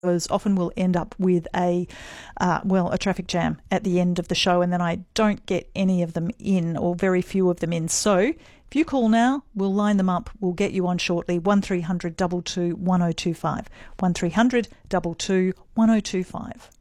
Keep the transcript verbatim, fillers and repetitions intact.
often will end up with a uh, well a traffic jam at the end of the show, and then I don't get any of them in, or very few of them in. So if you call now, we'll line them up. We'll get you on shortly. one three hundred two two one oh two five. one three hundred two two one oh two five.